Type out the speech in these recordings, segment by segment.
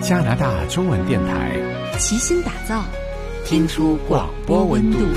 加拿大中文电台， 齐心打造，听出广播温度。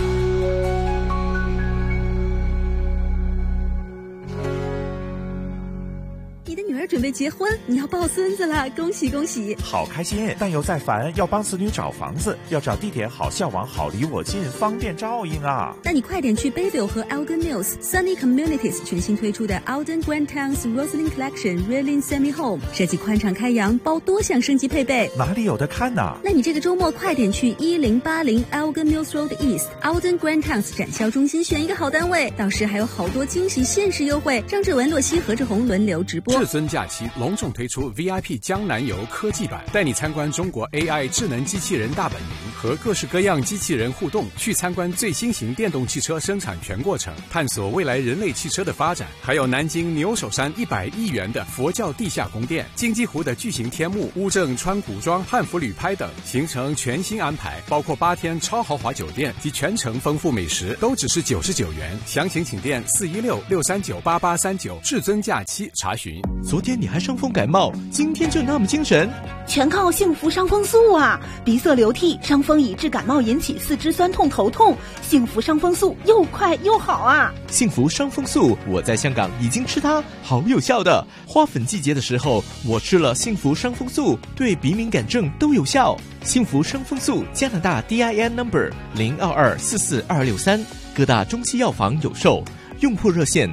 准备结婚，你要抱孙子了，恭喜恭喜！ 好开心，但又在烦，要帮子女找房子，要找地点好、校网好、离我近，方便照应啊！ 那你快点去 Bayville 和 Elgin Mills Sunny Communities 全新推出的 Alden Grand Towns Roslyn Collection Reeling Semi Home， 设计宽敞开阳，包多项升级配备。 哪里有的看呢？ 那你这个周末快点去1080 Elgin Mills Road East Alden Grand Towns 展销中心选一个好单位，到时还有好多惊喜限时优惠。张志文、洛西、何志宏轮流直播。 至尊假期隆重推出 VIP 江南游科技版，带你参观中国 AI 智能机器人大本营和各式各样机器人互动，去参观最新型电动汽车生产全过程，探索未来人类汽车的发展。还有南京牛首山100亿元的佛教地下宫殿，金鸡湖的巨型天幕，乌镇川古庄、汉服旅拍等，行程全新安排，包括8天超豪华酒店及全程丰富美食，都只是99元。详情请电416-639-8839，至尊假期查询。 昨天你还伤风感冒，今天就那么精神？ 全靠幸福伤风素啊！鼻塞流涕、伤风以致感冒引起四肢酸痛头痛，幸福伤风素又快又好啊！ 幸福伤风素，我在香港已经吃它，好有效的。花粉季节的时候，我吃了幸福伤风素，对鼻敏感症都有效。幸福伤风素，加拿大 DIN number 022442263，各大中西药房有售。用铺热线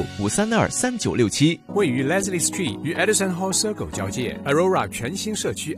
416-532-3967。 位于 Leslie Street 与 Edison Hall Circle 交界 Aurora 全新社区